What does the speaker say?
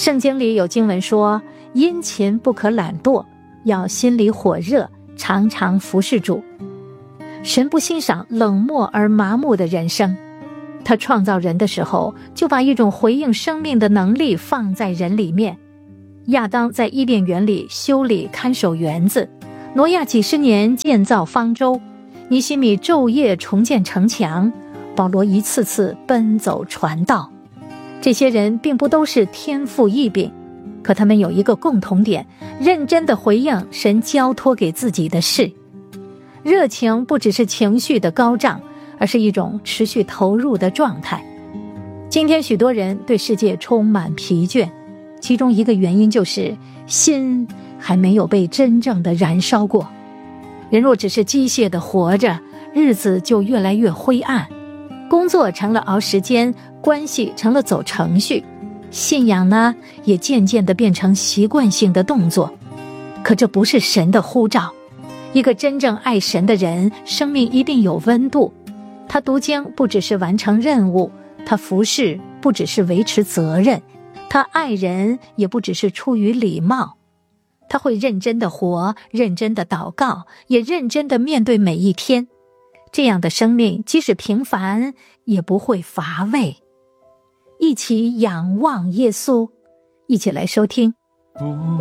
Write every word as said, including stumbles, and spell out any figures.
圣经里有经文说，殷勤不可懒惰，要心里火热，常常服侍主。神不欣赏冷漠而麻木的人生，他创造人的时候，就把一种回应生命的能力放在人里面。亚当在伊甸园里修理看守园子，挪亚几十年建造方舟，尼希米昼夜重建城墙，保罗一次次奔走传道。这些人并不都是天赋异禀，可他们有一个共同点，认真地回应神交托给自己的事。热情不只是情绪的高涨，而是一种持续投入的状态。今天许多人对世界充满疲倦，其中一个原因就是心还没有被真正的燃烧过。人若只是机械地活着，日子就越来越灰暗，工作成了熬时间，关系成了走程序，信仰呢，也渐渐地变成习惯性的动作。可这不是神的呼召。一个真正爱神的人，生命一定有温度。他读经不只是完成任务，他服侍不只是维持责任，他爱人也不只是出于礼貌。他会认真的活，认真的祷告，也认真的面对每一天。这样的生命即使平凡，也不会乏味。一起仰望耶稣，一起来收听。